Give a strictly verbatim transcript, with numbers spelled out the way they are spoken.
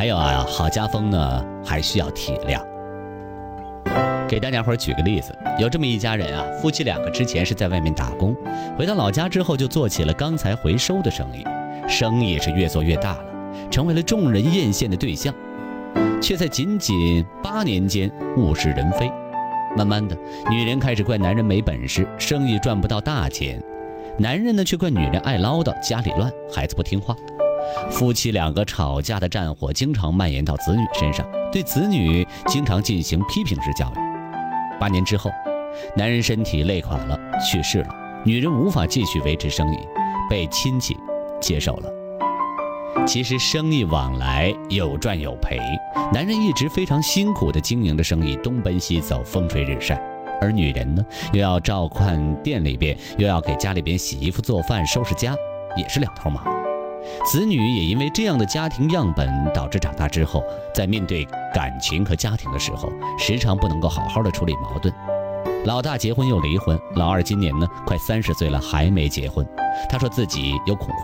还有啊，好家风呢还需要体谅。给大家伙举个例子，有这么一家人啊，夫妻两个之前是在外面打工，回到老家之后就做起了钢材回收的生意，生意是越做越大了，成为了众人艳羡的对象，却在仅仅八年间物是人非。慢慢的，女人开始怪男人没本事，生意赚不到大钱，男人呢却怪女人爱唠叨，家里乱，孩子不听话。夫妻两个吵架的战火经常蔓延到子女身上，对子女经常进行批评式教育。八年之后，男人身体累垮了，去世了，女人无法继续维持生意，被亲戚接受了。其实生意往来有赚有赔，男人一直非常辛苦地经营着生意，东奔西走，风吹日晒，而女人呢，又要照看店里边，又要给家里边洗衣服做饭收拾家，也是两头忙。子女也因为这样的家庭样本，导致长大之后在面对感情和家庭的时候，时常不能够好好的处理矛盾。老大结婚又离婚，老二今年呢快三十岁了还没结婚，他说自己有恐婚